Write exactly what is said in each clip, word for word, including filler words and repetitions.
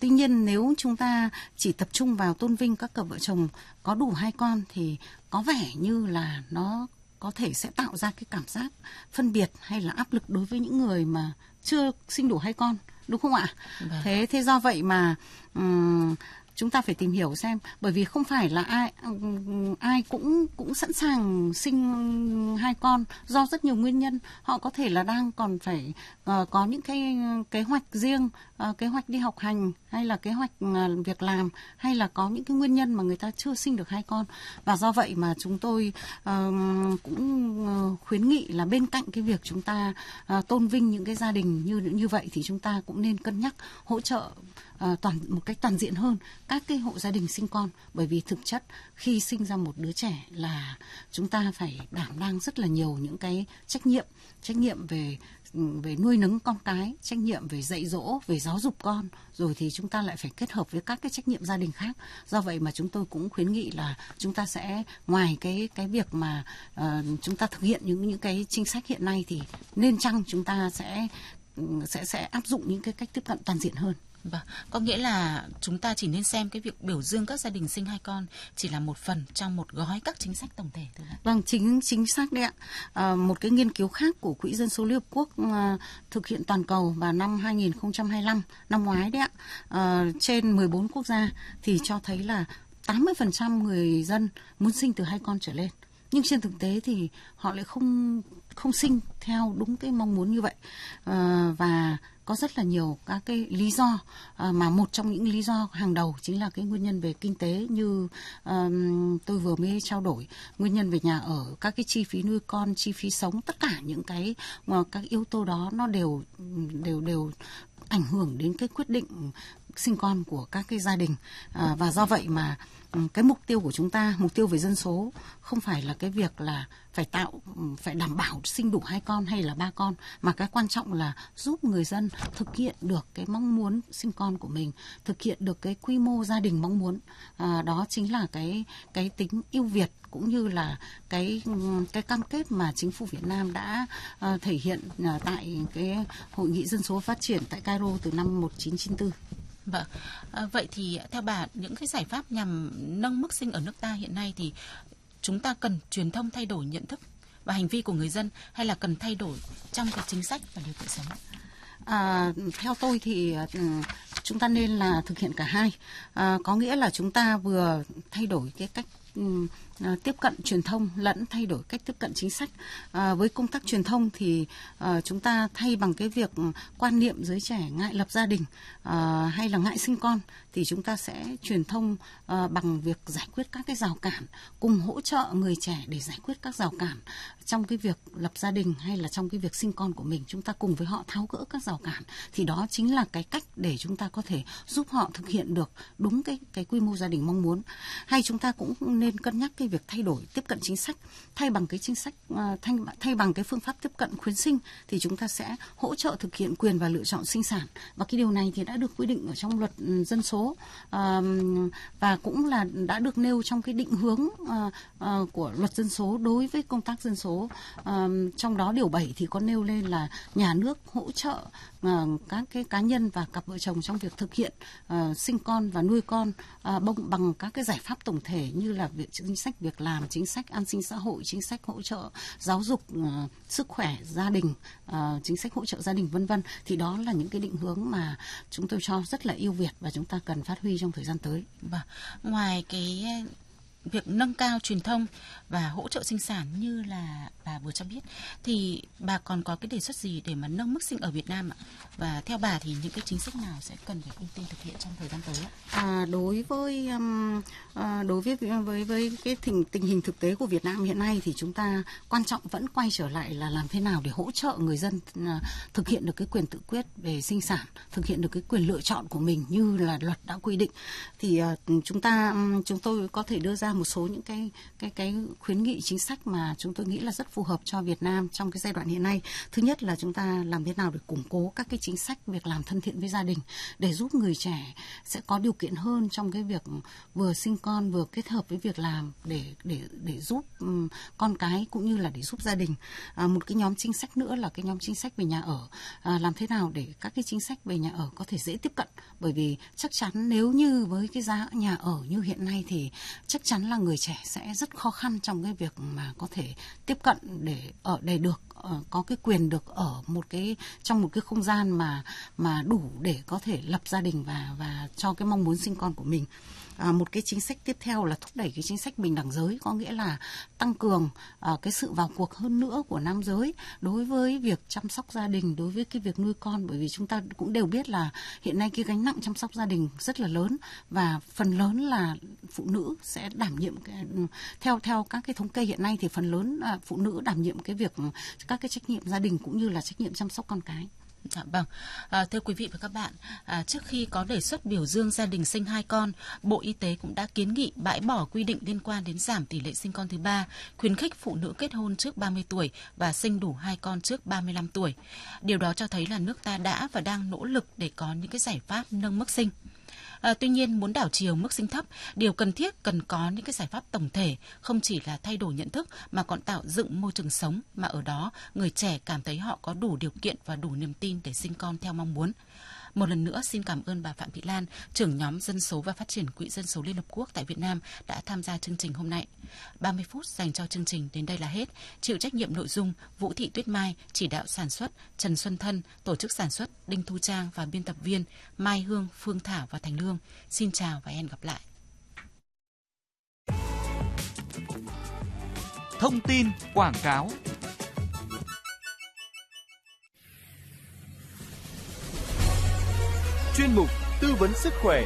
tuy nhiên nếu chúng ta chỉ tập trung vào tôn vinh các cặp vợ chồng có đủ hai con thì có vẻ như là nó có thể sẽ tạo ra cái cảm giác phân biệt hay là áp lực đối với những người mà chưa sinh đủ hai con, đúng không ạ? Vâng. Thế thế do vậy mà um, chúng ta phải tìm hiểu xem, bởi vì không phải là ai ai cũng cũng sẵn sàng sinh hai con do rất nhiều nguyên nhân. Họ có thể là đang còn phải uh, có những cái kế hoạch riêng, uh, kế hoạch đi học hành hay là kế hoạch uh, việc làm, hay là có những cái nguyên nhân mà người ta chưa sinh được hai con. Và do vậy mà chúng tôi uh, cũng uh, khuyến nghị là bên cạnh cái việc chúng ta uh, tôn vinh những cái gia đình như như vậy thì chúng ta cũng nên cân nhắc hỗ trợ Uh, toàn một cách toàn diện hơn các cái hộ gia đình sinh con, bởi vì thực chất khi sinh ra một đứa trẻ là chúng ta phải đảm đang rất là nhiều những cái trách nhiệm, trách nhiệm về về nuôi nấng con cái, trách nhiệm về dạy dỗ, về giáo dục con, rồi thì chúng ta lại phải kết hợp với các cái trách nhiệm gia đình khác. Do vậy mà chúng tôi cũng khuyến nghị là chúng ta sẽ ngoài cái cái việc mà uh, chúng ta thực hiện những những cái chính sách hiện nay thì nên chăng chúng ta sẽ sẽ sẽ áp dụng những cái cách tiếp cận toàn diện hơn. Vâng, có nghĩa là chúng ta chỉ nên xem cái việc biểu dương các gia đình sinh hai con chỉ là một phần trong một gói các chính sách tổng thể thôi. Vâng, chính chính xác đấy ạ. À, một cái nghiên cứu khác của Quỹ Dân số Liên Hợp Quốc à, thực hiện toàn cầu vào năm hai nghìn không trăm hai mươi lăm, năm ngoái đấy ạ, à, trên mười bốn quốc gia thì cho thấy là tám mươi phần trăm người dân muốn sinh từ hai con trở lên. Nhưng trên thực tế thì họ lại không không sinh theo đúng cái mong muốn như vậy. À, và có rất là nhiều các cái lý do, à, mà một trong những lý do hàng đầu chính là cái nguyên nhân về kinh tế như um, tôi vừa mới trao đổi, nguyên nhân về nhà ở, các cái chi phí nuôi con, chi phí sống, tất cả những cái các yếu tố đó nó đều đều đều ảnh hưởng đến cái quyết định sinh con của các cái gia đình. À, và do vậy mà cái mục tiêu của chúng ta, mục tiêu về dân số không phải là cái việc là phải tạo, phải đảm bảo sinh đủ hai con hay là ba con, mà cái quan trọng là giúp người dân thực hiện được cái mong muốn sinh con của mình, thực hiện được cái quy mô gia đình mong muốn. À, đó chính là cái cái tính ưu việt cũng như là cái cái cam kết mà chính phủ Việt Nam đã uh, thể hiện uh, tại cái hội nghị dân số phát triển tại Cairo từ năm một nghìn chín trăm chín mươi tư. Vâng, à, vậy thì theo bà, những cái giải pháp nhằm nâng mức sinh ở nước ta hiện nay thì chúng ta cần truyền thông thay đổi nhận thức và hành vi của người dân, hay là cần thay đổi trong cái chính sách và điều kiện sống? À, theo tôi thì uh, chúng ta nên là thực hiện cả hai. À, có nghĩa là chúng ta vừa thay đổi cái cách um, À, tiếp cận truyền thông lẫn thay đổi cách tiếp cận chính sách. À, với công tác truyền thông thì à, chúng ta thay bằng cái việc quan niệm giới trẻ ngại lập gia đình à, hay là ngại sinh con thì chúng ta sẽ truyền thông à, bằng việc giải quyết các cái rào cản, cùng hỗ trợ người trẻ để giải quyết các rào cản trong cái việc lập gia đình hay là trong cái việc sinh con của mình. Chúng ta cùng với họ tháo gỡ các rào cản thì đó chính là cái cách để chúng ta có thể giúp họ thực hiện được đúng cái cái quy mô gia đình mong muốn. Hay chúng ta cũng nên cân nhắc cái việc thay đổi tiếp cận chính sách, thay bằng cái chính sách uh, thay, thay bằng cái phương pháp tiếp cận khuyến sinh thì chúng ta sẽ hỗ trợ thực hiện quyền và lựa chọn sinh sản, và cái điều này thì đã được quy định ở trong luật dân số uh, và cũng là đã được nêu trong cái định hướng uh, uh, của luật dân số đối với công tác dân số. Uh, trong đó điều bảy thì có nêu lên là nhà nước hỗ trợ uh, các cái cá nhân và cặp vợ chồng trong việc thực hiện uh, sinh con và nuôi con uh, bằng các cái giải pháp tổng thể như là việc chính sách việc làm, chính sách an sinh xã hội, chính sách hỗ trợ giáo dục, uh, sức khỏe gia đình, uh, chính sách hỗ trợ gia đình vân vân. Thì đó là những cái định hướng mà chúng tôi cho rất là ưu việt và chúng ta cần phát huy trong thời gian tới. Và ngoài cái việc nâng cao truyền thông và hỗ trợ sinh sản như là bà vừa cho biết thì bà còn có cái đề xuất gì để mà nâng mức sinh ở Việt Nam ạ? Và theo bà thì những cái chính sách nào sẽ cần phải ưu tiên thực hiện trong thời gian tới ạ? À, đối với um, à, đối với với với cái tình tình hình thực tế của Việt Nam hiện nay thì chúng ta quan trọng vẫn quay trở lại là làm thế nào để hỗ trợ người dân uh, thực hiện được cái quyền tự quyết về sinh sản, thực hiện được cái quyền lựa chọn của mình như là luật đã quy định. Thì uh, chúng ta um, chúng tôi có thể đưa ra ra một số những cái cái cái khuyến nghị chính sách mà chúng tôi nghĩ là rất phù hợp cho Việt Nam trong cái giai đoạn hiện nay. Thứ nhất là chúng ta làm thế nào để củng cố các cái chính sách việc làm thân thiện với gia đình để giúp người trẻ sẽ có điều kiện hơn trong cái việc vừa sinh con vừa kết hợp với việc làm để để để giúp um, con cái cũng như là để giúp gia đình. À, một cái nhóm chính sách nữa là cái nhóm chính sách về nhà ở. À, làm thế nào để các cái chính sách về nhà ở có thể dễ tiếp cận, bởi vì chắc chắn nếu như với cái giá nhà ở như hiện nay thì chắc chắn là người trẻ sẽ rất khó khăn trong cái việc mà có thể tiếp cận để ở để được uh, có cái quyền được ở một cái trong một cái không gian mà mà đủ để có thể lập gia đình và và cho cái mong muốn sinh con của mình. À, một cái chính sách tiếp theo là thúc đẩy cái chính sách bình đẳng giới, có nghĩa là tăng cường à, cái sự vào cuộc hơn nữa của nam giới đối với việc chăm sóc gia đình, đối với cái việc nuôi con, bởi vì chúng ta cũng đều biết là hiện nay cái gánh nặng chăm sóc gia đình rất là lớn và phần lớn là phụ nữ sẽ đảm nhiệm cái, theo theo các cái thống kê hiện nay thì phần lớn là phụ nữ đảm nhiệm cái việc các cái trách nhiệm gia đình cũng như là trách nhiệm chăm sóc con cái. Dạ vâng, à, thưa quý vị và các bạn, à, trước khi có đề xuất biểu dương gia đình sinh hai con, Bộ Y tế cũng đã kiến nghị bãi bỏ quy định liên quan đến giảm tỷ lệ sinh con thứ ba, khuyến khích phụ nữ kết hôn trước ba mươi tuổi và sinh đủ hai con trước ba mươi lăm tuổi. Điều đó cho thấy là nước ta đã và đang nỗ lực để có những cái giải pháp nâng mức sinh. À, tuy nhiên, muốn đảo chiều mức sinh thấp, điều cần thiết cần có những cái giải pháp tổng thể, không chỉ là thay đổi nhận thức mà còn tạo dựng môi trường sống mà ở đó người trẻ cảm thấy họ có đủ điều kiện và đủ niềm tin để sinh con theo mong muốn. Một lần nữa xin cảm ơn bà Phạm Thị Lan, trưởng nhóm Dân số và Phát triển Quỹ Dân số Liên Hợp Quốc tại Việt Nam đã tham gia chương trình hôm nay. ba mươi phút dành cho chương trình đến đây là hết. Chịu trách nhiệm nội dung Vũ Thị Tuyết Mai, chỉ đạo sản xuất Trần Xuân Thân, tổ chức sản xuất Đinh Thu Trang và biên tập viên Mai Hương, Phương Thảo và Thành Lương. Xin chào và hẹn gặp lại. Thông tin quảng cáo. Chuyên mục tư vấn sức khỏe.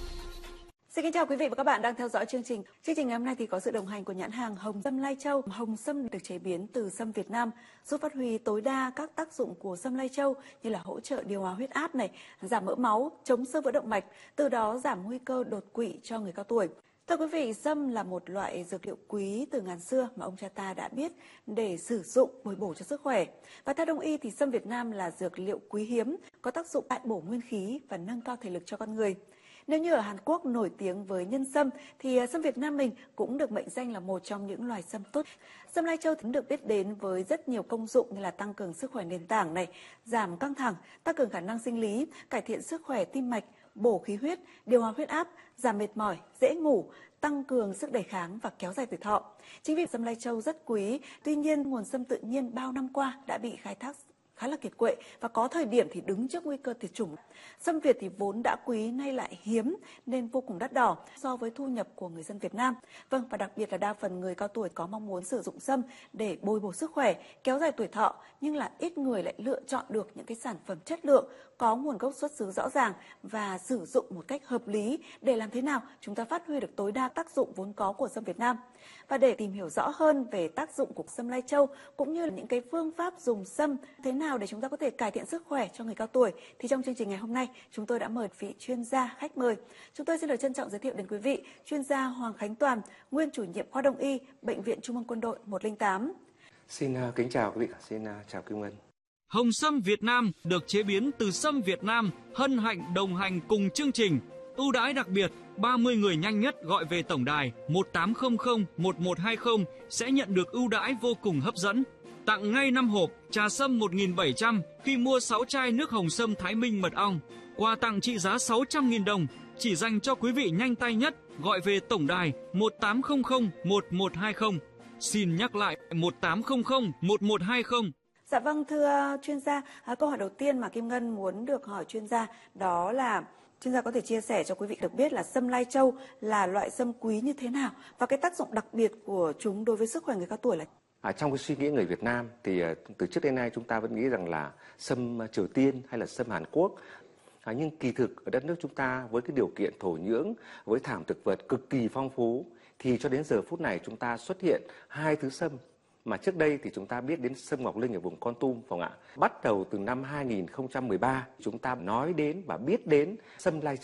Xin kính chào quý vị và các bạn đang theo dõi chương trình. Chương trình ngày hôm nay thì có sự đồng hành của nhãn hàng Hồng Sâm Lai Châu. Hồng Sâm được chế biến từ sâm Việt Nam, giúp phát huy tối đa các tác dụng của sâm Lai Châu như là hỗ trợ điều hòa huyết áp này, giảm mỡ máu, chống xơ vữa động mạch, từ đó giảm nguy cơ đột quỵ cho người cao tuổi. Thưa quý vị, sâm là một loại dược liệu quý từ ngàn xưa mà ông cha ta đã biết để sử dụng bồi bổ cho sức khỏe. Và theo Đông y thì sâm Việt Nam là dược liệu quý hiếm, có tác dụng đại bổ nguyên khí và nâng cao thể lực cho con người. Nếu như ở Hàn Quốc nổi tiếng với nhân sâm thì sâm Việt Nam mình cũng được mệnh danh là một trong những loài sâm tốt. Sâm Lai Châu được biết đến với rất nhiều công dụng như là tăng cường sức khỏe nền tảng này, giảm căng thẳng, tăng cường khả năng sinh lý, cải thiện sức khỏe tim mạch, bổ khí huyết, điều hòa huyết áp, giảm mệt mỏi, dễ ngủ, tăng cường sức đề kháng và kéo dài tuổi thọ. Chính vì sâm Lai Châu rất quý, tuy nhiên nguồn sâm tự nhiên bao năm qua đã bị khai thác khá là kiệt quệ và có thời điểm thì đứng trước nguy cơ tuyệt chủng. Sâm Việt thì vốn đã quý nay lại hiếm nên vô cùng đắt đỏ so với thu nhập của người dân Việt Nam. Vâng, và đặc biệt là đa phần người cao tuổi có mong muốn sử dụng sâm để bồi bổ sức khỏe, kéo dài tuổi thọ, nhưng là ít người lại lựa chọn được những cái sản phẩm chất lượng, có nguồn gốc xuất xứ rõ ràng và sử dụng một cách hợp lý để làm thế nào chúng ta phát huy được tối đa tác dụng vốn có của sâm Việt Nam. Và để tìm hiểu rõ hơn về tác dụng của sâm Lai Châu cũng như là những cái phương pháp dùng sâm thế nào để chúng ta có thể cải thiện sức khỏe cho người cao tuổi thì trong chương trình ngày hôm nay chúng tôi đã mời vị chuyên gia khách mời. Chúng tôi xin được trân trọng giới thiệu đến quý vị chuyên gia Hoàng Khánh Toàn, nguyên chủ nhiệm khoa Đông y, Bệnh viện Trung ương Quân đội một không tám. Xin uh, kính chào quý vị, xin uh, chào Kim Ngân. Hồng Sâm Việt Nam được chế biến từ sâm Việt Nam, hân hạnh đồng hành cùng chương trình. Ưu đãi đặc biệt, ba mươi người nhanh nhất gọi về tổng đài một tám không không một một hai không sẽ nhận được ưu đãi vô cùng hấp dẫn. Tặng ngay năm hộp trà sâm một nghìn bảy trăm khi mua sáu chai nước Hồng Sâm Thái Minh mật ong. Quà tặng trị giá sáu trăm nghìn đồng, chỉ dành cho quý vị nhanh tay nhất gọi về tổng đài một tám không không một một hai không. Xin nhắc lại một tám không không một một hai không. Dạ vâng, thưa chuyên gia, câu hỏi đầu tiên mà Kim Ngân muốn được hỏi chuyên gia đó là chuyên gia có thể chia sẻ cho quý vị được biết là sâm Lai Châu là loại sâm quý như thế nào và cái tác dụng đặc biệt của chúng đối với sức khỏe người cao tuổi là À, trong cái suy nghĩ người Việt Nam thì từ trước đến nay chúng ta vẫn nghĩ rằng là sâm Triều Tiên hay là sâm Hàn Quốc. À, nhưng kỳ thực ở đất nước chúng ta với cái điều kiện thổ nhưỡng, với thảm thực vật cực kỳ phong phú thì cho đến giờ phút này chúng ta xuất hiện hai thứ sâm mà trước đây thì chúng ta biết đến sâm Ngọc Linh ở vùng Kon Tum, phải không ạ? Bắt đầu từ năm hai nghìn không trăm mười ba chúng ta nói đến và biết đến sâm Lai Châu.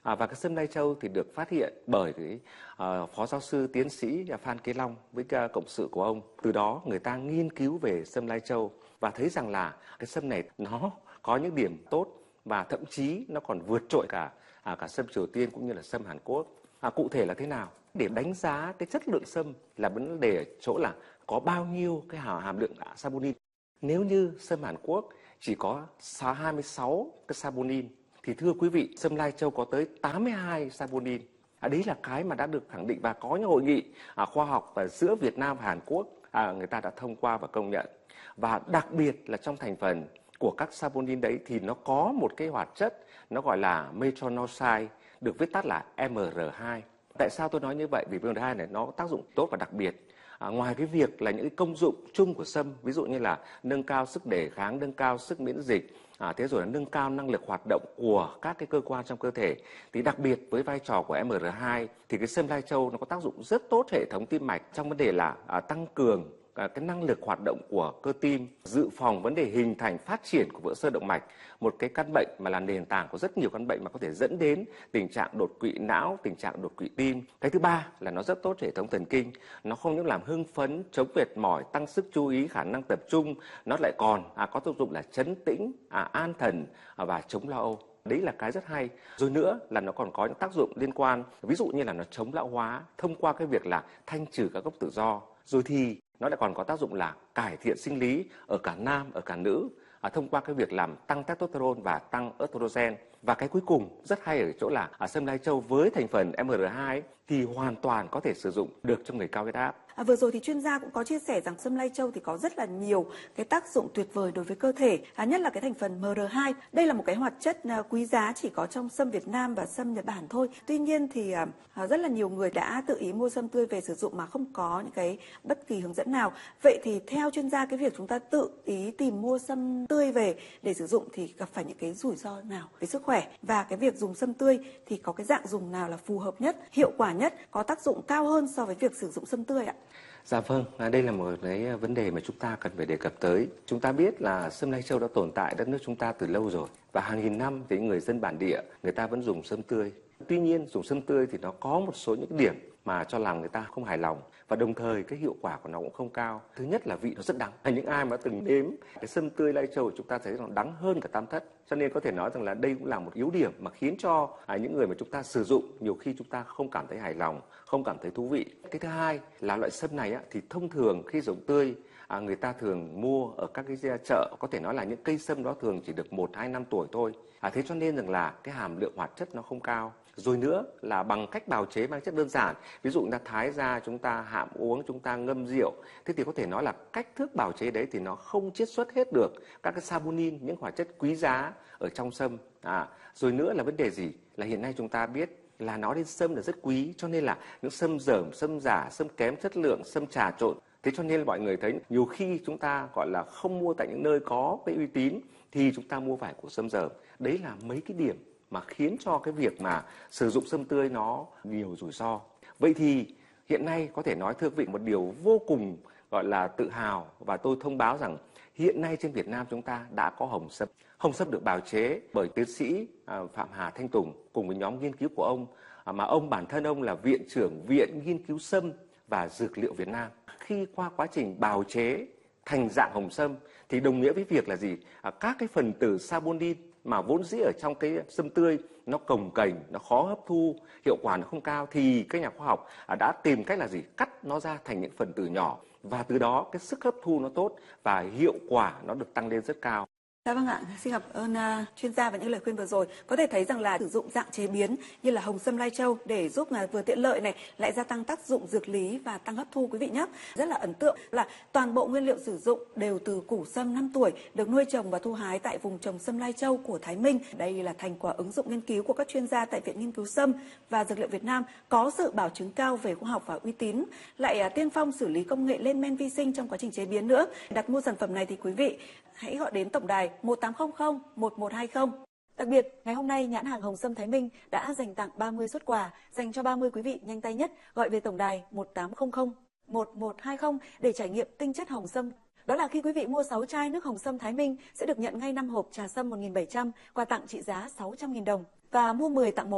À, và cái sâm lai châu thì được phát hiện bởi cái uh, phó giáo sư tiến sĩ Phan Kế Long với uh, cộng sự của ông. Từ đó người ta nghiên cứu về sâm lai châu và thấy rằng là cái sâm này nó có những điểm tốt và thậm chí nó còn vượt trội cả à, cả sâm Triều Tiên cũng như là sâm Hàn Quốc. À, cụ thể là thế nào? Để đánh giá cái chất lượng sâm là vấn đề ở chỗ là có bao nhiêu cái hàm lượng saponin. Nếu như sâm Hàn Quốc chỉ có hai mươi sáu cái saponin thì thưa quý vị, sâm lai châu có tới tám mươi hai saponin. À, đấy là cái mà đã được khẳng định và có những hội nghị à, khoa học và giữa Việt Nam và Hàn Quốc à, người ta đã thông qua và công nhận. Và đặc biệt là trong thành phần của các saponin đấy thì nó có một cái hoạt chất nó gọi là metronidazole, được viết tắt là M R hai. Tại sao tôi nói như vậy? Vì M R hai này nó có tác dụng tốt và đặc biệt. À, ngoài cái việc là những cái công dụng chung của sâm, ví dụ như là nâng cao sức đề kháng, nâng cao sức miễn dịch, à, thế rồi là nâng cao năng lực hoạt động của các cái cơ quan trong cơ thể, thì đặc biệt với vai trò của M R hai thì cái sâm lai châu nó có tác dụng rất tốt hệ thống tim mạch trong vấn đề là à, tăng cường cái năng lực hoạt động của cơ tim, dự phòng vấn đề hình thành phát triển của vữa sơ động mạch, một cái căn bệnh mà là nền tảng của rất nhiều căn bệnh mà có thể dẫn đến tình trạng đột quỵ não, tình trạng đột quỵ tim. Cái thứ ba là nó rất tốt cho hệ thống thần kinh, nó không những làm hưng phấn, chống mệt mỏi, tăng sức chú ý, khả năng tập trung, nó lại còn à, có tác dụng là trấn tĩnh, à, an thần à, và chống lo âu. Đấy là cái rất hay. Rồi nữa là nó còn có những tác dụng liên quan, ví dụ như là nó chống lão hóa thông qua cái việc là thanh trừ các gốc tự do. Rồi thì nó lại còn có tác dụng là cải thiện sinh lý ở cả nam, ở cả nữ, à, thông qua cái việc làm tăng testosterone và tăng estrogen. Và cái cuối cùng rất hay ở chỗ là à, sâm lai châu với thành phần M R hai thì hoàn toàn có thể sử dụng được cho người cao huyết áp. À, vừa rồi thì chuyên gia cũng có chia sẻ rằng sâm lai châu thì có rất là nhiều cái tác dụng tuyệt vời đối với cơ thể, à, nhất là cái thành phần M R hai. Đây là một cái hoạt chất à, quý giá chỉ có trong sâm Việt Nam và sâm Nhật Bản thôi. Tuy nhiên thì à, rất là nhiều người đã tự ý mua sâm tươi về sử dụng mà không có những cái bất kỳ hướng dẫn nào. Vậy thì theo chuyên gia, cái việc chúng ta tự ý tìm mua sâm tươi về để sử dụng thì gặp phải những cái rủi ro nào về sức khỏe, và cái việc dùng sâm tươi thì có cái dạng dùng nào là phù hợp nhất, hiệu quả nhất, có tác dụng cao hơn so với việc sử dụng sâm tươi ạ? Dạ vâng, đây là một cái vấn đề mà chúng ta cần phải đề cập tới. Chúng ta biết là sâm lai châu đã tồn tại đất nước chúng ta từ lâu rồi, và hàng nghìn năm thì người dân bản địa người ta vẫn dùng sâm tươi. Tuy nhiên dùng sâm tươi thì nó có một số những điểm mà cho làm người ta không hài lòng, và đồng thời cái hiệu quả của nó cũng không cao. Thứ nhất là vị nó rất đắng. Những ai mà từng nếm cái sâm tươi lai châu của chúng ta thấy nó đắng hơn cả tam thất. Cho nên có thể nói rằng là đây cũng là một yếu điểm mà khiến cho à, những người mà chúng ta sử dụng nhiều khi chúng ta không cảm thấy hài lòng, không cảm thấy thú vị. Cái thứ hai là loại sâm này á, thì thông thường khi dùng tươi à, người ta thường mua ở các cái chợ, có thể nói là những cây sâm đó thường chỉ được một hai năm tuổi thôi. À, thế cho nên rằng là cái hàm lượng hoạt chất nó không cao. Rồi nữa là bằng cách bào chế mang chất đơn giản, ví dụ chúng ta thái ra, chúng ta hạm uống, chúng ta ngâm rượu, thế thì có thể nói là cách thức bào chế đấy thì nó không chiết xuất hết được các cái saponin, những hoạt chất quý giá ở trong sâm. À, rồi nữa là vấn đề gì? Là hiện nay chúng ta biết là nói đến sâm là rất quý, cho nên là những sâm dởm, sâm giả, sâm kém chất lượng, sâm trà trộn. Thế cho nên là mọi người thấy nhiều khi chúng ta gọi là không mua tại những nơi có cái uy tín thì chúng ta mua phải của sâm dởm. Đấy là mấy cái điểm mà khiến cho cái việc mà sử dụng sâm tươi nó nhiều rủi ro. Vậy thì hiện nay có thể nói thưa quý vị một điều vô cùng gọi là tự hào, và tôi thông báo rằng hiện nay trên Việt Nam chúng ta đã có hồng sâm. Hồng sâm được bào chế bởi tiến sĩ Phạm Hà Thanh Tùng cùng với nhóm nghiên cứu của ông, mà ông bản thân ông là viện trưởng Viện Nghiên cứu Sâm và Dược liệu Việt Nam. Khi qua quá trình bào chế thành dạng hồng sâm thì đồng nghĩa với việc là gì? À, các cái phần tử saponin mà vốn dĩ ở trong cái sâm tươi nó cồng kềnh, nó khó hấp thu, hiệu quả nó không cao, thì các nhà khoa học đã tìm cách là gì? Cắt nó ra thành những phần tử nhỏ, và từ đó cái sức hấp thu nó tốt và hiệu quả nó được tăng lên rất cao. Dạ vâng ạ, xin cảm ơn uh, chuyên gia và những lời khuyên vừa rồi. Có thể thấy rằng là sử dụng dạng chế biến như là hồng sâm lai châu để giúp là vừa tiện lợi này, lại gia tăng tác dụng dược lý và tăng hấp thu quý vị nhé. Rất là ấn tượng là toàn bộ nguyên liệu sử dụng đều từ củ sâm năm tuổi, được nuôi trồng và thu hái tại vùng trồng sâm lai châu của Thái Minh. Đây là thành quả ứng dụng nghiên cứu của các chuyên gia tại Viện Nghiên cứu Sâm và Dược liệu Việt Nam, có sự bảo chứng cao về khoa học và uy tín, lại uh, tiên phong xử lý công nghệ lên men vi sinh trong quá trình chế biến nữa. Đặt mua sản phẩm này thì quý vị hãy gọi đến tổng đài một tám không không một một hai không. Đặc biệt, ngày hôm nay nhãn hàng Hồng Sâm Thái Minh đã dành tặng ba mươi suất quà dành cho ba mươi quý vị nhanh tay nhất gọi về tổng đài một tám không không một một hai không để trải nghiệm tinh chất hồng sâm. Đó là khi quý vị mua sáu chai nước Hồng Sâm Thái Minh sẽ được nhận ngay năm hộp trà sâm một nghìn bảy trăm, quà tặng trị giá sáu trăm nghìn đồng, và mua mười tặng một.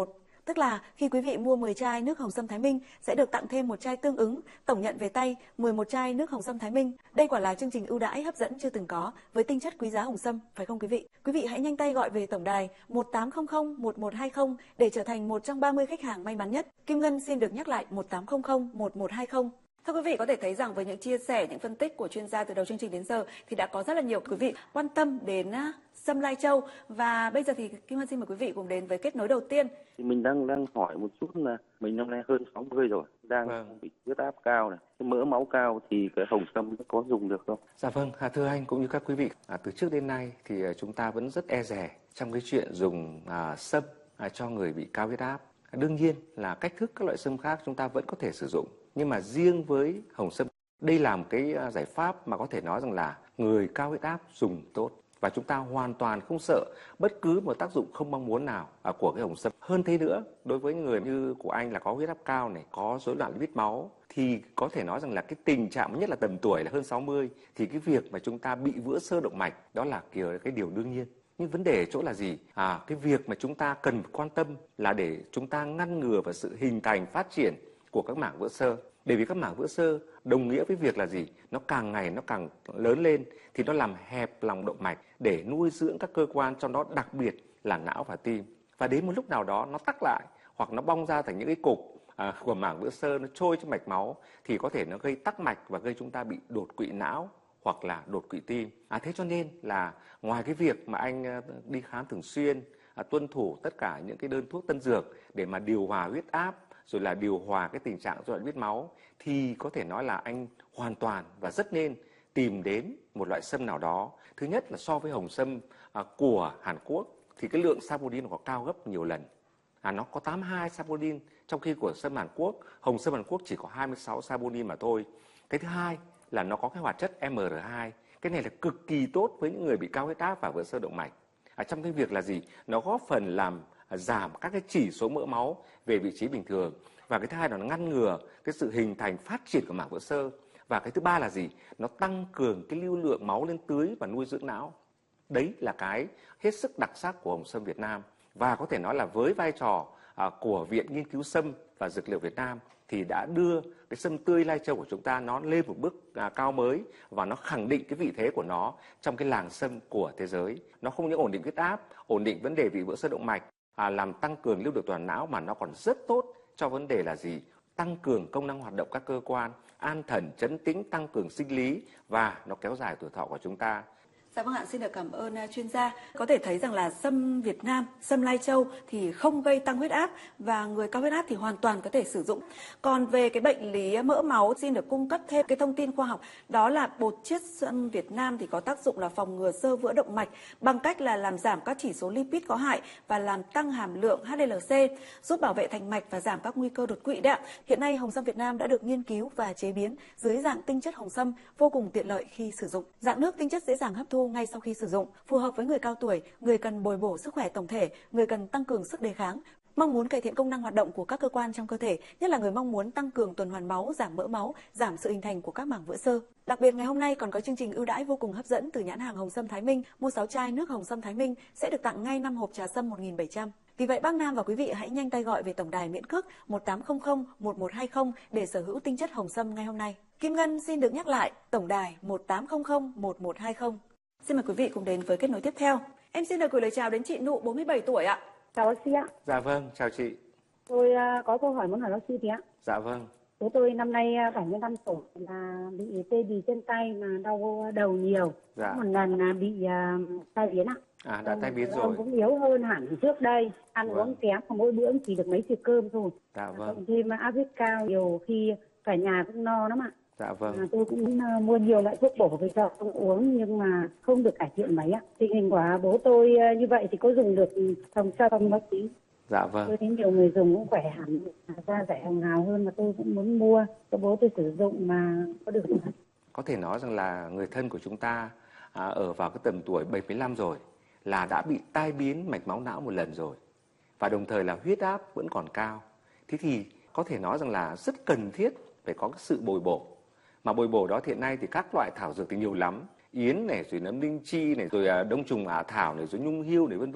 Tức là khi quý vị mua mười chai nước hồng sâm Thái Minh sẽ được tặng thêm một chai tương ứng, tổng nhận về tay mười một chai nước hồng sâm Thái Minh. Đây quả là chương trình ưu đãi hấp dẫn chưa từng có với tinh chất quý giá hồng sâm, phải không quý vị? Quý vị hãy nhanh tay gọi về tổng đài một tám không không một một hai không để trở thành một trong ba mươi khách hàng may mắn nhất. Kim Ngân xin được nhắc lại một tám không không một một hai không. Thưa quý vị, có thể thấy rằng với những chia sẻ, những phân tích của chuyên gia từ đầu chương trình đến giờ thì đã có rất là nhiều quý vị quan tâm đến sâm Lai Châu, và bây giờ thì Kim Ngân xin mời quý vị cùng đến với kết nối đầu tiên. Mình đang đang hỏi một chút là mình năm nay hơn sáu mươi rồi, đang vâng. bị huyết áp cao này, cái mỡ máu cao thì cái hồng sâm có dùng được không? Dạ vâng, à, thưa anh cũng như các quý vị, à, từ trước đến nay thì chúng ta vẫn rất e dè trong cái chuyện dùng à, sâm à, cho người bị cao huyết áp. À, đương nhiên là cách thức các loại sâm khác chúng ta vẫn có thể sử dụng, nhưng mà riêng với hồng sâm, đây là một cái giải pháp mà có thể nói rằng là người cao huyết áp dùng tốt. Và chúng ta hoàn toàn không sợ bất cứ một tác dụng không mong muốn nào của cái hồng sâm. Hơn thế nữa, đối với người như của anh là có huyết áp cao này, có rối loạn lipid máu, thì có thể nói rằng là cái tình trạng nhất là tầm tuổi là hơn sáu mươi, thì cái việc mà chúng ta bị vữa xơ động mạch đó là kiểu cái điều đương nhiên. Nhưng vấn đề ở chỗ là gì? À, cái việc mà chúng ta cần quan tâm là để chúng ta ngăn ngừa vào sự hình thành, phát triển của các mảng vữa xơ. Bởi vì các mảng vữa xơ đồng nghĩa với việc là gì? Nó càng ngày nó càng lớn lên thì nó làm hẹp lòng động mạch để nuôi dưỡng các cơ quan, trong đó đặc biệt là não và tim. Và đến một lúc nào đó nó tắc lại hoặc nó bong ra thành những cái cục à, của mảng vữa xơ, nó trôi trong mạch máu thì có thể nó gây tắc mạch và gây chúng ta bị đột quỵ não hoặc là đột quỵ tim. À, thế cho nên là ngoài cái việc mà anh đi khám thường xuyên, à, tuân thủ tất cả những cái đơn thuốc tân dược để mà điều hòa huyết áp, rồi là điều hòa cái tình trạng rối loạn lipid máu, thì có thể nói là anh hoàn toàn và rất nên tìm đến một loại sâm nào đó. Thứ nhất là so với hồng sâm à, của Hàn Quốc thì cái lượng saponin có cao gấp nhiều lần. À, nó có tám mươi hai saponin, trong khi của sâm Hàn Quốc, hồng sâm Hàn Quốc chỉ có hai mươi sáu saponin mà thôi. Cái thứ hai là nó có cái hoạt chất em rờ hai. Cái này là cực kỳ tốt với những người bị cao huyết áp và vữa xơ động mạch. À, trong cái việc là gì? Nó góp phần làm giảm các cái chỉ số mỡ máu về vị trí bình thường. Và cái thứ hai là nó ngăn ngừa cái sự hình thành, phát triển của mảng vữa xơ. Và cái thứ ba là gì? Nó tăng cường cái lưu lượng máu lên tưới và nuôi dưỡng não. Đấy là cái hết sức đặc sắc của hồng sâm Việt Nam. Và có thể nói là với vai trò à, của Viện Nghiên cứu Sâm và Dược liệu Việt Nam thì đã đưa cái sâm tươi Lai Châu của chúng ta nó lên một bước à, cao mới, và nó khẳng định cái vị thế của nó trong cái làng sâm của thế giới. Nó không những ổn định huyết áp, ổn định vấn đề bị vữa xơ động mạch, à, làm tăng cường lưu lượng toàn não, mà nó còn rất tốt cho vấn đề là gì? Tăng cường công năng hoạt động các cơ quan, an thần, trấn tĩnh, tăng cường sinh lý, và nó kéo dài tuổi thọ của chúng ta. Dạ vâng ạ, xin được cảm ơn uh, chuyên gia. Có thể thấy rằng là sâm Việt Nam, sâm Lai Châu thì không gây tăng huyết áp, và người cao huyết áp thì hoàn toàn có thể sử dụng. Còn về cái bệnh lý mỡ máu, xin được cung cấp thêm cái thông tin khoa học, đó là bột chiết sâm Việt Nam thì có tác dụng là phòng ngừa xơ vữa động mạch bằng cách là làm giảm các chỉ số lipid có hại và làm tăng hàm lượng hát đê lờ xê, giúp bảo vệ thành mạch và giảm các nguy cơ đột quỵ đấy ạ. Hiện nay hồng sâm Việt Nam đã được nghiên cứu và chế biến dưới dạng tinh chất hồng sâm, vô cùng tiện lợi khi sử dụng. Dạng nước tinh chất dễ dàng hấp thu ngay sau khi sử dụng, phù hợp với người cao tuổi, người cần bồi bổ sức khỏe tổng thể, người cần tăng cường sức đề kháng, mong muốn cải thiện công năng hoạt động của các cơ quan trong cơ thể, nhất là người mong muốn tăng cường tuần hoàn máu, giảm mỡ máu, giảm sự hình thành của các mảng vữa xơ. Đặc biệt ngày hôm nay còn có chương trình ưu đãi vô cùng hấp dẫn từ nhãn hàng Hồng Sâm Thái Minh. Mua sáu chai nước Hồng Sâm Thái Minh sẽ được tặng ngay năm hộp trà sâm một nghìn bảy trăm. Vì vậy bác Nam và quý vị hãy nhanh tay gọi về tổng đài miễn cước một tám không không một một hai không để sở hữu tinh chất hồng sâm ngay hôm nay. Kim Ngân xin được nhắc lại tổng đài một tám không không một một hai không. Xin mời quý vị cùng đến với kết nối tiếp theo. Em xin được gửi lời chào đến chị Nụ, bốn mươi bảy tuổi ạ. Chào bác sĩ ạ. Dạ vâng, chào chị. Tôi uh, có câu hỏi muốn hỏi bác sĩ thì ạ. Dạ vâng. Bố tôi năm nay bảy mươi lăm tuổi, là bị tê bì chân tay mà đau đầu nhiều. Dạ. Một lần là bị uh, tai biến ạ. À, đã tai biến rồi. Ông cũng yếu hơn hẳn trước đây, ăn Vâng. uống kém, mỗi bữa chỉ được mấy chiếc cơm thôi. Dạ vâng. Cộng thêm áp huyết cao, nhiều khi cả nhà cũng no lắm ạ. Dạ vâng. À, tôi cũng uh, mua nhiều loại thuốc bổ về cho ông uống nhưng mà không được cải thiện mấy ạ. Tình hình của bố tôi uh, như vậy thì có dùng được hồng sâm bác sĩ? Dạ vâng. Tôi thấy nhiều người dùng cũng khỏe hẳn, da rẻ hồng hào hơn, mà tôi cũng muốn mua cho bố tôi sử dụng mà có được không? Có thể nói rằng là người thân của chúng ta à, ở vào cái tầm tuổi bảy mươi lăm rồi là đã bị tai biến mạch máu não một lần rồi, và đồng thời là huyết áp vẫn còn cao. Thế thì có thể nói rằng là rất cần thiết phải có cái sự bồi bổ. Mà bồi bổ đó hiện nay thì các loại thảo dược thì nhiều lắm, yến này, rồi nấm linh chi này, rồi đông trùng ả thảo này, rồi nhung hươu này, vân vân.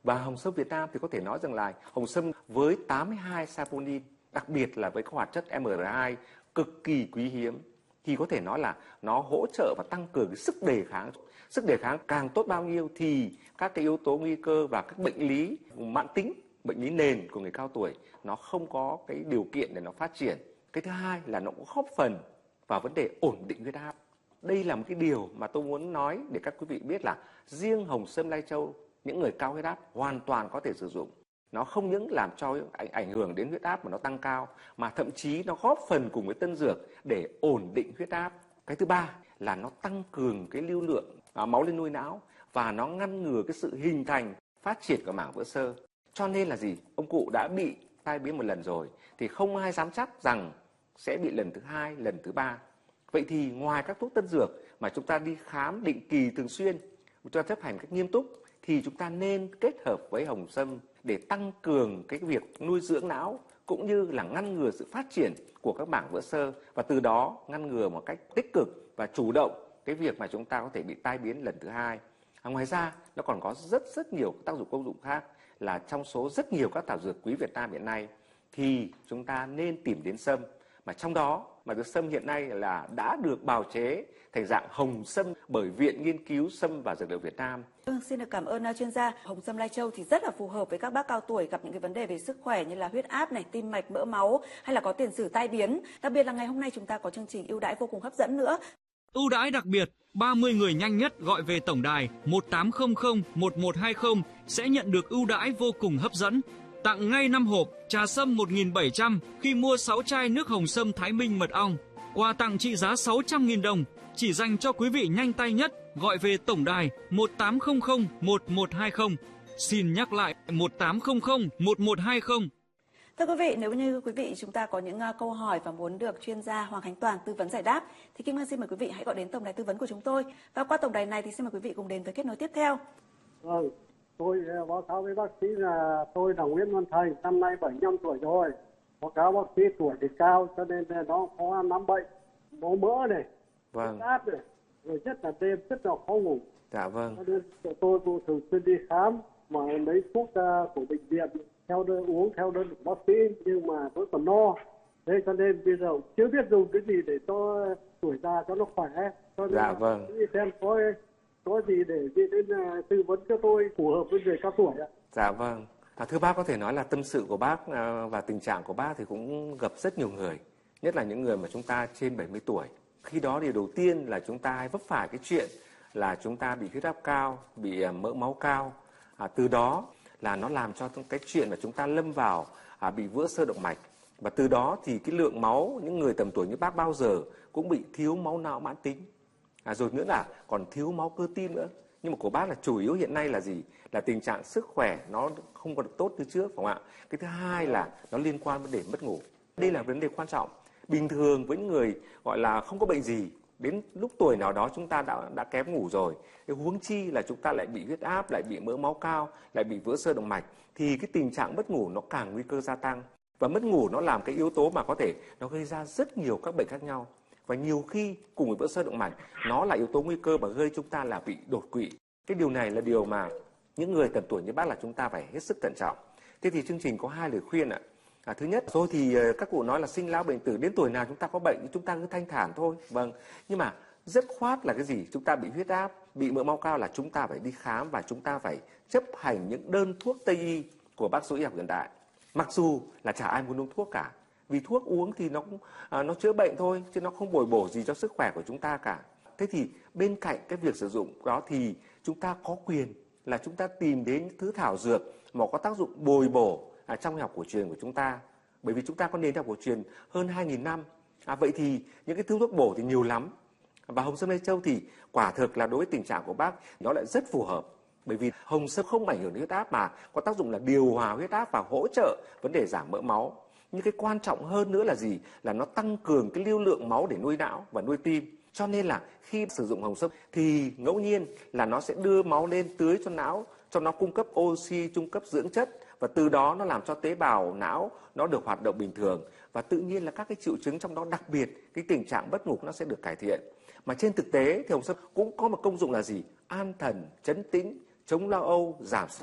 Và hồng sâm Việt Nam thì có thể nói rằng là hồng sâm với tám mươi hai saponin, đặc biệt là với các hoạt chất em rờ hai cực kỳ quý hiếm, thì có thể nói là nó hỗ trợ và tăng cường cái sức đề kháng. Sức đề kháng càng tốt bao nhiêu thì các cái yếu tố nguy cơ và các bệnh lý mãn tính, bệnh lý nền của người cao tuổi nó không có cái điều kiện để nó phát triển. Cái thứ hai là nó cũng góp phần vào vấn đề ổn định huyết áp. Đây là một cái điều mà tôi muốn nói để các quý vị biết là riêng hồng sâm Lai Châu, những người cao huyết áp hoàn toàn có thể sử dụng. Nó không những làm cho ảnh, ảnh hưởng đến huyết áp mà nó tăng cao, mà thậm chí nó góp phần cùng với tân dược để ổn định huyết áp. Cái thứ ba là nó tăng cường cái lưu lượng à, máu lên nuôi não và nó ngăn ngừa cái sự hình thành, phát triển của mảng vữa xơ. Cho nên là gì? Ông cụ đã bị tai biến một lần rồi thì không ai dám chắc rằng sẽ bị lần thứ hai, lần thứ ba. Vậy thì ngoài các thuốc tân dược mà chúng ta đi khám định kỳ thường xuyên, chúng ta chấp hành cách nghiêm túc, thì chúng ta nên kết hợp với hồng sâm để tăng cường cái việc nuôi dưỡng não cũng như là ngăn ngừa sự phát triển của các mảng vữa xơ, và từ đó ngăn ngừa một cách tích cực và chủ động cái việc mà chúng ta có thể bị tai biến lần thứ hai. À, ngoài ra nó còn có rất rất nhiều tác dụng công dụng khác, là trong số rất nhiều các thảo dược quý Việt Nam hiện nay thì chúng ta nên tìm đến sâm, mà trong đó mà dược sâm hiện nay là đã được bào chế thành dạng hồng sâm bởi Viện Nghiên cứu Sâm và Dược liệu Việt Nam. Vâng, xin được cảm ơn chuyên gia. Hồng sâm Lai Châu thì rất là phù hợp với các bác cao tuổi gặp những cái vấn đề về sức khỏe như là huyết áp này, tim mạch, mỡ máu hay là có tiền sử tai biến. Đặc biệt là ngày hôm nay chúng ta có chương trình ưu đãi vô cùng hấp dẫn nữa. Ưu đãi đặc biệt, ba mươi người nhanh nhất gọi về tổng đài một tám không không một một hai không sẽ nhận được ưu đãi vô cùng hấp dẫn. Tặng ngay năm hộp trà sâm một nghìn bảy trăm khi mua sáu chai nước hồng sâm Thái Minh mật ong. Quà tặng trị giá sáu trăm nghìn đồng chỉ dành cho quý vị nhanh tay nhất gọi về tổng đài một tám không không một một hai không. Xin nhắc lại một tám không không một một hai không. Thưa quý vị, nếu như quý vị chúng ta có những uh, câu hỏi và muốn được chuyên gia Hoàng Khánh Toàn tư vấn giải đáp thì Kim Ngân xin mời quý vị hãy gọi đến tổng đài tư vấn của chúng tôi. Và qua tổng đài này thì xin mời quý vị cùng đến với kết nối tiếp theo. Vâng, tôi báo cáo với bác sĩ là tôi là Nguyễn Văn Thành, năm nay bảy mươi lăm tuổi rồi. Báo cáo bác sĩ tuổi thì cao cho nên là nó có năm bệnh, máu mỡ này, Vâng. huyết áp này, rồi nhất là đêm rất là khó ngủ. Dạ vâng. Cho nên tôi cũng thường xuyên đi khám mà lấy thuốc uh, của bệnh viện theo đơn uống theo đơn của bác sĩ, nhưng mà tôi còn no. Thế cho nên bây giờ chưa biết dùng cái gì để cho tuổi già cho nó khỏe. Cho nên Dạ là vâng. đi xem có có gì để đi đến uh, tư vấn cho tôi phù hợp với người cao tuổi ạ. Dạ vâng. À, thưa bác, có thể nói là tâm sự của bác à, và tình trạng của bác thì cũng gặp rất nhiều người, nhất là những người mà chúng ta trên bảy mươi tuổi. Khi đó thì đầu tiên là chúng ta hay vấp phải cái chuyện là chúng ta bị huyết áp cao, bị à, mỡ máu cao. À, từ đó là nó làm cho cái chuyện mà chúng ta lâm vào à, bị vữa xơ động mạch, và từ đó thì cái lượng máu những người tầm tuổi như bác bao giờ cũng bị thiếu máu não mãn tính. À, rồi nữa là còn thiếu máu cơ tim nữa. Nhưng mà của bác là chủ yếu hiện nay là gì? Là tình trạng sức khỏe nó không còn được tốt như trước, phải không ạ? Cái thứ hai là nó liên quan đến mất ngủ. Đây là vấn đề quan trọng. Bình thường với những người gọi là không có bệnh gì, đến lúc tuổi nào đó chúng ta đã đã kém ngủ rồi. Cái huống chi là chúng ta lại bị huyết áp, lại bị mỡ máu cao, lại bị vữa xơ động mạch, thì cái tình trạng mất ngủ nó càng nguy cơ gia tăng. Và mất ngủ nó làm cái yếu tố mà có thể nó gây ra rất nhiều các bệnh khác nhau. Và nhiều khi cùng với vữa xơ động mạch, nó là yếu tố nguy cơ mà gây chúng ta là bị đột quỵ. Cái điều này là điều mà những người tầm tuổi như bác là chúng ta phải hết sức cẩn trọng. Thế thì chương trình có hai lời khuyên ạ. À, thứ nhất, thôi thì các cụ nói là sinh lão bệnh tử, đến tuổi nào chúng ta có bệnh chúng ta cứ thanh thản thôi. Vâng, nhưng mà dứt khoát là cái gì? Chúng ta bị huyết áp, bị mỡ máu cao là chúng ta phải đi khám và chúng ta phải chấp hành những đơn thuốc Tây y của bác sĩ y học hiện đại. Mặc dù là chả ai muốn uống thuốc cả, vì thuốc uống thì nó cũng à, nó chữa bệnh thôi, chứ nó không bồi bổ gì cho sức khỏe của chúng ta cả. Thế thì bên cạnh cái việc sử dụng đó thì chúng ta có quyền là chúng ta tìm đến những thứ thảo dược mà có tác dụng bồi bổ à, trong y học cổ truyền của chúng ta. Bởi vì chúng ta có nền y học cổ truyền hơn hai nghìn năm. À, vậy thì những cái thứ thuốc bổ thì nhiều lắm. Và hồng sâm Lai Châu thì quả thực là đối với tình trạng của bác nó lại rất phù hợp. Bởi vì hồng sâm không ảnh hưởng đến huyết áp mà có tác dụng là điều hòa huyết áp và hỗ trợ vấn đề giảm mỡ máu. Nhưng cái quan trọng hơn nữa là gì? Là nó tăng cường cái lưu lượng máu để nuôi não và nuôi tim. Cho nên là khi sử dụng hồng sâm thì ngẫu nhiên là nó sẽ đưa máu lên tưới cho não, cho nó cung cấp oxy, cung cấp dưỡng chất, và từ đó nó làm cho tế bào não nó được hoạt động bình thường, và tự nhiên là các cái triệu chứng trong đó, đặc biệt cái tình trạng mất ngủ nó sẽ được cải thiện. Mà trên thực tế thì hồng sâm cũng có một công dụng là gì? An thần, trấn tĩnh, chống lo âu, giảm stress,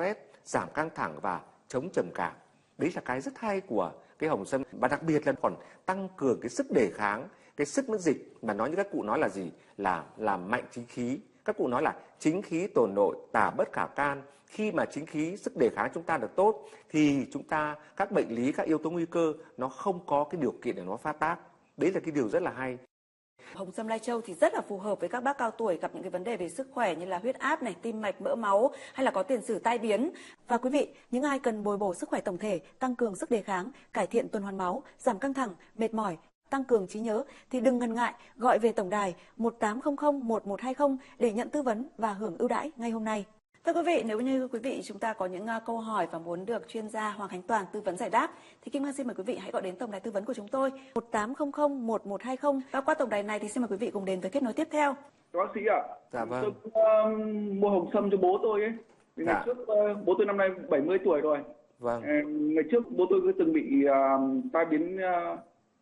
giảm căng thẳng và chống trầm cảm. Đấy là cái rất hay của cái hồng sâm, và đặc biệt là còn tăng cường cái sức đề kháng, cái sức miễn dịch, mà nói như các cụ nói là gì? Là làm mạnh chính khí. Các cụ nói là chính khí tồn nội, tả bất khả can. Khi mà chính khí, sức đề kháng chúng ta được tốt thì chúng ta, các bệnh lý, các yếu tố nguy cơ nó không có cái điều kiện để nó phát tác. Đấy là cái điều rất là hay. Hồng sâm lai châu thì rất là phù hợp với các bác cao tuổi gặp những cái vấn đề về sức khỏe như là huyết áp này, tim mạch, mỡ máu hay là có tiền sử tai biến. Và quý vị, những ai cần bồi bổ sức khỏe tổng thể, tăng cường sức đề kháng, cải thiện tuần hoàn máu, giảm căng thẳng, mệt mỏi, tăng cường trí nhớ thì đừng ngần ngại gọi về tổng đài một tám không không một một hai không để nhận tư vấn và hưởng ưu đãi ngay hôm nay. Thưa quý vị, nếu như quý vị chúng ta có những uh, câu hỏi và muốn được chuyên gia Hoàng Khánh Toàn tư vấn giải đáp thì Kim Ngân xin mời quý vị hãy gọi đến tổng đài tư vấn của chúng tôi một tám không không một một hai không. Và qua tổng đài này thì xin mời quý vị cùng đến với kết nối tiếp theo. Bác sĩ ạ, dạ vâng. Tôi uh, mua hồng sâm cho bố tôi ấy. Thì dạ. Ngày trước uh, bố tôi năm nay bảy mươi tuổi rồi. Vâng. Uh, ngày trước bố tôi cứ từng bị uh, tai biến uh,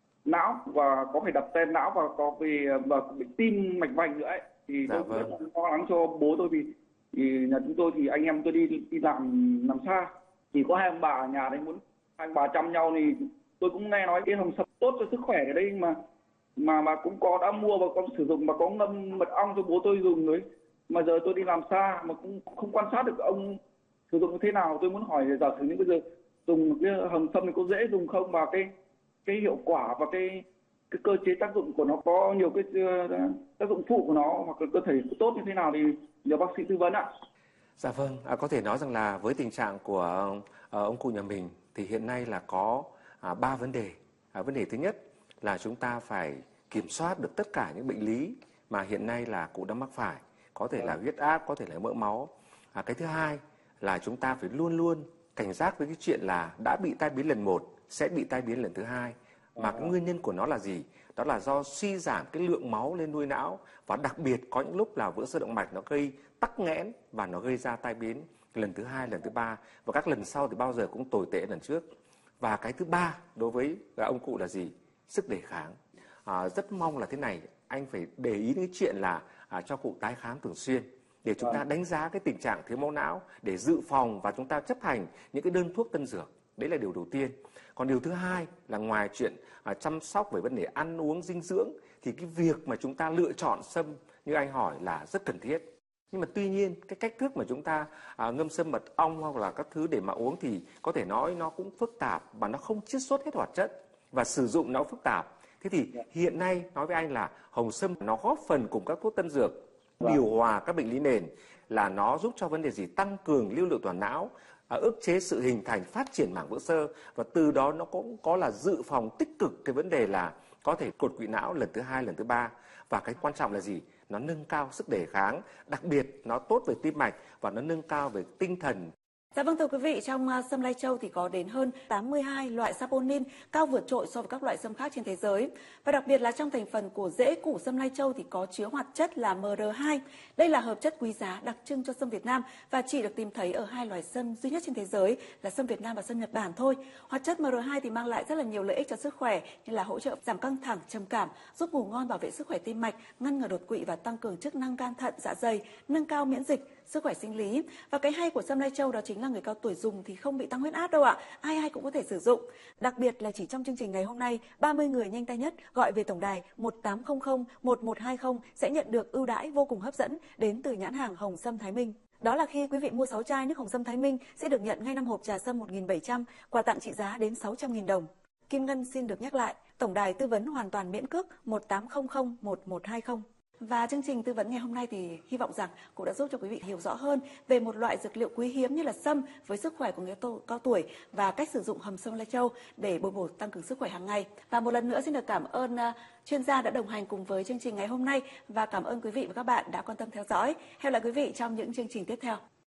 não và có phải đặt stent não và có bị và bị tim mạch vành nữa ấy. Thì dạ tôi vâng. rất là lo lắng cho bố tôi vì thì nhà chúng tôi thì anh em tôi đi đi làm làm xa, thì có hai ông bà ở nhà đấy, muốn hai ông bà chăm nhau thì tôi cũng nghe nói cái hồng sâm tốt cho sức khỏe ở đây, mà mà mà cũng có đã mua và có sử dụng và có ngâm mật ong cho bố tôi dùng đấy, mà giờ tôi đi làm xa mà cũng không quan sát được ông sử dụng như thế nào. Tôi muốn hỏi giả sử như bây giờ dùng cái hồng sâm thì có dễ dùng không, và cái cái hiệu quả và cái cái cơ chế tác dụng của nó có nhiều cái uh, tác dụng phụ của nó hoặc là cơ thể tốt như thế nào thì nhờ bác sĩ tư vấn ạ. Dạ vâng, à, có thể nói rằng là với tình trạng của uh, ông cụ nhà mình thì hiện nay là có ba uh, vấn đề. À, vấn đề thứ nhất là chúng ta phải kiểm soát được tất cả những bệnh lý mà hiện nay là cụ đã mắc phải, có thể là huyết áp, có thể là mỡ máu. À, cái thứ hai là chúng ta phải luôn luôn cảnh giác với cái chuyện là đã bị tai biến lần một sẽ bị tai biến lần thứ hai. Mà cái nguyên nhân của nó là gì? Đó là do suy giảm cái lượng máu lên nuôi não, và đặc biệt có những lúc là vữa sơ động mạch nó gây tắc nghẽn và nó gây ra tai biến lần thứ hai, lần thứ ba, và các lần sau thì bao giờ cũng tồi tệ lần trước. Và cái thứ ba đối với ông cụ là gì? Sức đề kháng. À, rất mong là thế này, anh phải để ý đến cái chuyện là à, cho cụ tái khám thường xuyên để chúng ta đánh giá cái tình trạng thiếu máu não để dự phòng và chúng ta chấp hành những cái đơn thuốc tân dược. Đấy là điều đầu tiên. Còn điều thứ hai là ngoài chuyện à, chăm sóc về vấn đề ăn uống dinh dưỡng thì cái việc mà chúng ta lựa chọn sâm như anh hỏi là rất cần thiết. Nhưng mà tuy nhiên cái cách thức mà chúng ta à, ngâm sâm mật ong hoặc là các thứ để mà uống thì có thể nói nó cũng phức tạp và nó không chiết xuất hết hoạt chất và sử dụng nó phức tạp. Thế thì hiện nay nói với anh là hồng sâm nó góp phần cùng các thuốc tân dược điều hòa các bệnh lý nền, là nó giúp cho vấn đề gì? Tăng cường lưu lượng toàn não, À, ức chế sự hình thành phát triển mảng vữa sơ, và từ đó nó cũng có là dự phòng tích cực cái vấn đề là có thể đột quỵ não lần thứ hai, lần thứ ba. Và cái quan trọng là gì? Nó nâng cao sức đề kháng, đặc biệt nó tốt về tim mạch và nó nâng cao về tinh thần. Dạ vâng, thưa quý vị, trong uh, sâm lai châu thì có đến hơn tám mươi hai loại saponin, cao vượt trội so với các loại sâm khác trên thế giới. Và đặc biệt là trong thành phần của rễ củ sâm lai châu thì có chứa hoạt chất là em rờ hai. Đây là hợp chất quý giá đặc trưng cho sâm Việt Nam và chỉ được tìm thấy ở hai loài sâm duy nhất trên thế giới là sâm Việt Nam và sâm Nhật Bản thôi. Hoạt chất em rờ hai thì mang lại rất là nhiều lợi ích cho sức khỏe như là hỗ trợ giảm căng thẳng, trầm cảm, giúp ngủ ngon, bảo vệ sức khỏe tim mạch, ngăn ngừa đột quỵ và tăng cường chức năng gan thận, dạ dày, nâng cao miễn dịch, sức khỏe sinh lý. Và cái hay của sâm lai châu đó chính là người cao tuổi dùng thì không bị tăng huyết áp đâu ạ. Ai ai cũng có thể sử dụng. Đặc biệt là chỉ trong chương trình ngày hôm nay, ba mươi người nhanh tay nhất gọi về tổng đài một tám không không một một hai không sẽ nhận được ưu đãi vô cùng hấp dẫn đến từ nhãn hàng Hồng Sâm Thái Minh. Đó là khi quý vị mua sáu chai nước Hồng Sâm Thái Minh sẽ được nhận ngay năm hộp trà sâm một nghìn bảy trăm, quà tặng trị giá đến sáu trăm nghìn đồng. Kim Ngân xin được nhắc lại, tổng đài tư vấn hoàn toàn miễn cước một tám không không một một hai không. Và chương trình tư vấn ngày hôm nay thì hy vọng rằng cũng đã giúp cho quý vị hiểu rõ hơn về một loại dược liệu quý hiếm như là sâm với sức khỏe của người cao tuổi và cách sử dụng hồng sâm lai châu để bồi bổ tăng cường sức khỏe hàng ngày. Và một lần nữa xin được cảm ơn uh, chuyên gia đã đồng hành cùng với chương trình ngày hôm nay và cảm ơn quý vị và các bạn đã quan tâm theo dõi. Hẹn gặp lại quý vị trong những chương trình tiếp theo.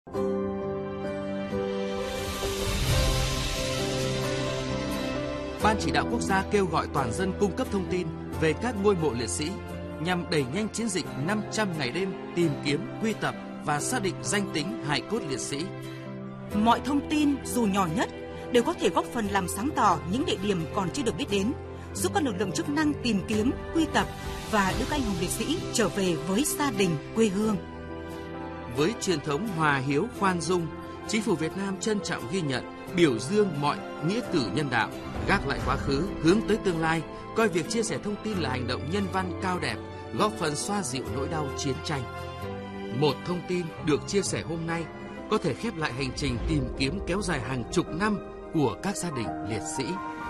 Ban Chỉ đạo Quốc gia kêu gọi toàn dân cung cấp thông tin về các ngôi mộ liệt sĩ nhằm đẩy nhanh chiến dịch năm trăm ngày đêm tìm kiếm, quy tập và xác định danh tính hài cốt liệt sĩ. Mọi thông tin dù nhỏ nhất đều có thể góp phần làm sáng tỏ những địa điểm còn chưa được biết đến, giúp các lực lượng chức năng tìm kiếm, quy tập và đưa các anh hùng liệt sĩ trở về với gia đình, quê hương. Với truyền thống hòa hiếu khoan dung, Chính phủ Việt Nam trân trọng ghi nhận, biểu dương mọi nghĩa cử nhân đạo, gác lại quá khứ, hướng tới tương lai, coi việc chia sẻ thông tin là hành động nhân văn cao đẹp, góp phần xoa dịu nỗi đau chiến tranh. Một thông tin được chia sẻ hôm nay có thể khép lại hành trình tìm kiếm kéo dài hàng chục năm của các gia đình liệt sĩ.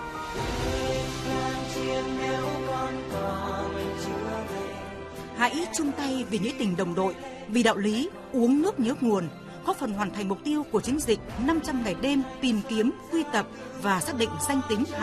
Hãy chung tay vì nghĩa tình đồng đội, vì đạo lý uống nước nhớ nguồn, góp phần hoàn thành mục tiêu của chiến dịch năm trăm ngày đêm tìm kiếm, quy tập và xác định danh tính